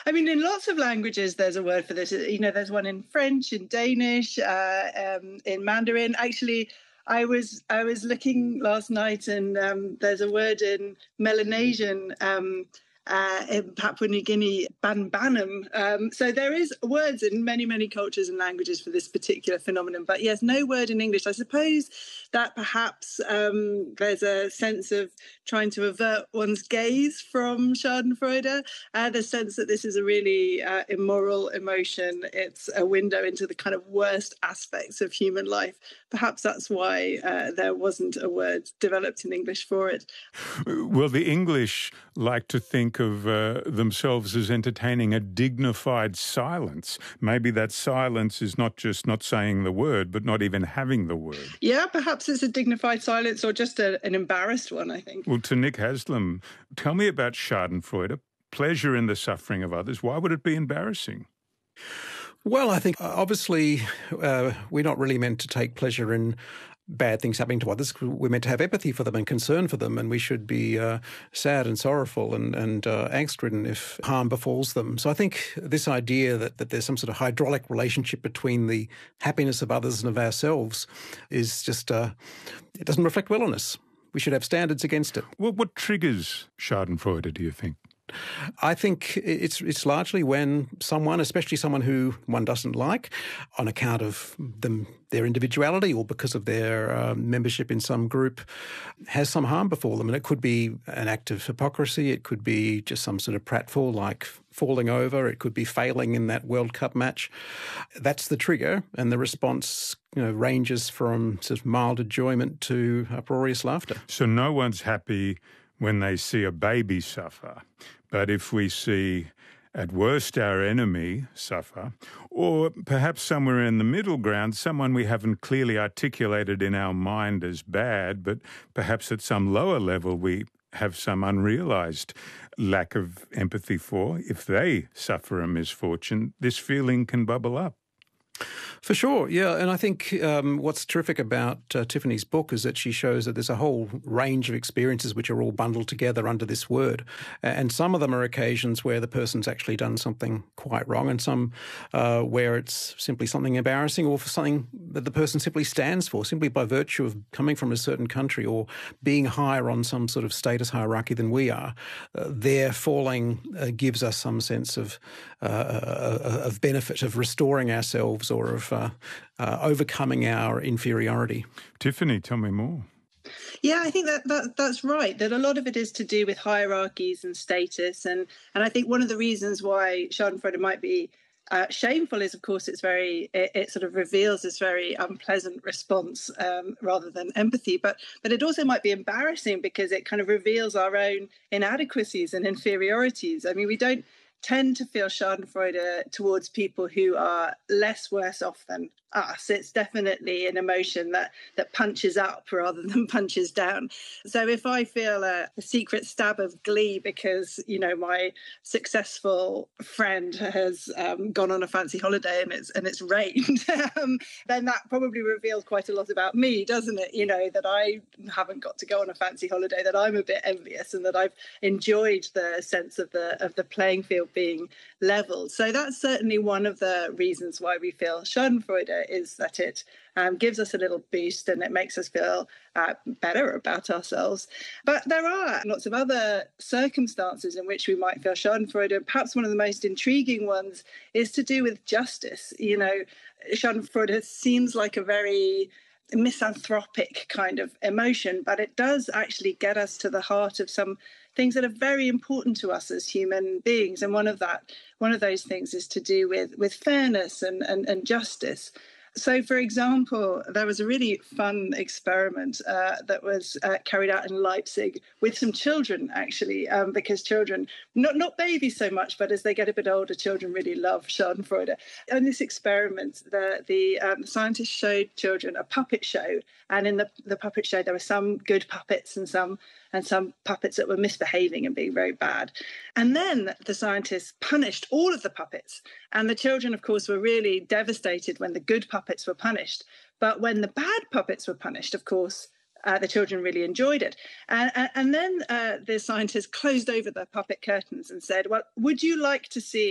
I mean, in lots of languages, there's a word for this. There's one in French, in Danish, in Mandarin. Actually, I was looking last night, and there's a word in Melanesian. In Papua New Guinea, banbanum. So there is words in many, many cultures and languages for this particular phenomenon. But yes, no word in English. I suppose that perhaps there's a sense of trying to avert one's gaze from Schadenfreude, the sense that this is a really immoral emotion. It's a window into the kind of worst aspects of human life. Perhaps that's why there wasn't a word developed in English for it. Well, the English like to think of themselves as entertaining a dignified silence. Maybe that silence is not just not saying the word, but not even having the word. Yeah, perhaps it's a dignified silence or just an embarrassed one, I think. Well, to Nick Haslam, tell me about Schadenfreude, pleasure in the suffering of others. Why would it be embarrassing? Well, I think obviously we're not really meant to take pleasure in bad things happening to others. We're meant to have empathy for them and concern for them, and we should be sad and sorrowful and angst-ridden if harm befalls them. So I think this idea that there's some sort of hydraulic relationship between the happiness of others and of ourselves is just, it doesn't reflect well on us. We should have standards against it. Well, what triggers Schadenfreude, do you think? I think it's largely when someone, especially someone who one doesn't like, on account of their individuality or because of their membership in some group, has some harm befall them. And it could be an act of hypocrisy. It could be just some sort of pratfall like falling over. It could be failing in that World Cup match. That's the trigger, and the response ranges from sort of mild enjoyment to uproarious laughter. So no one's happy when they see a baby suffer. But if we see, at worst, our enemy suffer, or perhaps somewhere in the middle ground, someone we haven't clearly articulated in our mind as bad, but perhaps at some lower level we have some unrealized lack of empathy for, if they suffer a misfortune, this feeling can bubble up. For sure, yeah. And I think what's terrific about Tiffany's book is that she shows that there's a whole range of experiences which are all bundled together under this word. And some of them are occasions where the person's actually done something quite wrong, and some where it's simply something embarrassing or for something that the person simply stands for, simply by virtue of coming from a certain country or being higher on some sort of status hierarchy than we are. Their falling gives us some sense of benefit, of restoring ourselves or of overcoming our inferiority. Tiffany, tell me more. Yeah, I think that's right, that a lot of it is to do with hierarchies and status. And I think one of the reasons why Schadenfreude might be shameful is, of course, it sort of reveals this very unpleasant response rather than empathy. But it also might be embarrassing because it kind of reveals our own inadequacies and inferiorities. I mean, we don't tend to feel Schadenfreude towards people who are less worse off than us. It's definitely an emotion that punches up rather than punches down. So if I feel a secret stab of glee because, my successful friend has gone on a fancy holiday and it's rained, then that probably reveals quite a lot about me, doesn't it? That I haven't got to go on a fancy holiday, that I'm a bit envious and that I've enjoyed the sense of the playing field being leveled. So that's certainly one of the reasons why we feel Schadenfreude, is that it gives us a little boost and it makes us feel better about ourselves. But there are lots of other circumstances in which we might feel Schadenfreude. Perhaps one of the most intriguing ones is to do with justice. Schadenfreude seems like a very misanthropic kind of emotion, but it does actually get us to the heart of some things that are very important to us as human beings. And one of those things is to do with fairness and justice. So, for example, there was a really fun experiment that was carried out in Leipzig with some children, actually, because children, not babies so much, but as they get a bit older, children really love Schadenfreude. In this experiment, the scientists showed children a puppet show, and in the puppet show, there were some good puppets and some puppets that were misbehaving and being very bad. And then the scientists punished all of the puppets. And the children, of course, were really devastated when the good puppets were punished. But when the bad puppets were punished, of course, the children really enjoyed it. And then the scientists closed over the puppet curtains and said, well, would you like to see